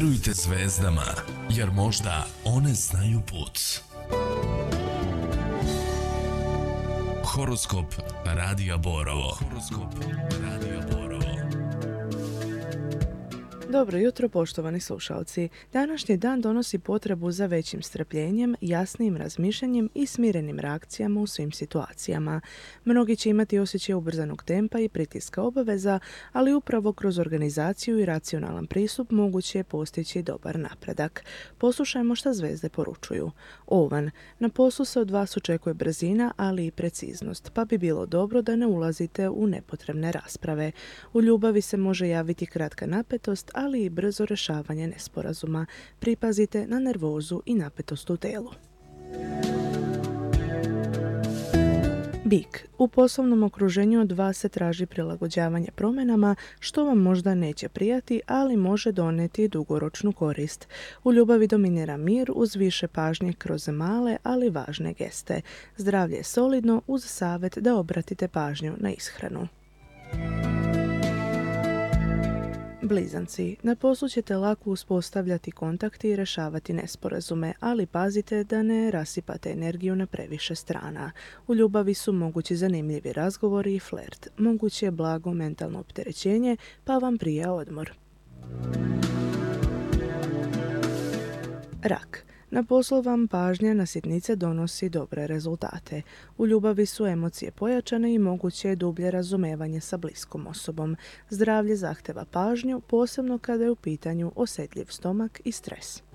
Vjerujte zvezdama, jer možda one znaju put. Horoskop Radija Borovo. Horoskop Radija Borovo. Dobro jutro, poštovani slušalci. Današnji dan donosi potrebu za većim strpljenjem, jasnijim razmišljanjem i smirenim reakcijama u svim situacijama. Mnogi će imati osjećaj ubrzanog tempa i pritiska obaveza, ali upravo kroz organizaciju i racionalan pristup moguće je postići dobar napredak. Poslušajmo šta zvezde poručuju. Ovan, na poslu se od vas očekuje brzina, ali i preciznost, pa bi bilo dobro da ne ulazite u nepotrebne rasprave. U ljubavi se može javiti kratka napetost, ali i brzo rješavanje nesporazuma. Pripazite na nervozu i napetost u telu. Bik, u poslovnom okruženju od vas se traži prilagođavanje promjenama, što vam možda neće prijati, ali može donijeti dugoročnu korist. U ljubavi dominira mir uz više pažnje kroz male, ali važne geste. Zdravlje je solidno uz savjet da obratite pažnju na ishranu. Blizanci, na poslu ćete lako uspostavljati kontakte i rješavati nesporazume, ali pazite da ne rasipate energiju na previše strana. U ljubavi su mogući zanimljivi razgovori i flert. Moguće je blago mentalno opterećenje, pa vam prija odmor. Rak. Na poslu vam pažnja na sitnice donosi dobre rezultate. U ljubavi su emocije pojačane i moguće je dublje razumevanje sa bliskom osobom. Zdravlje zahteva pažnju, posebno kada je u pitanju osjetljiv stomak i stres.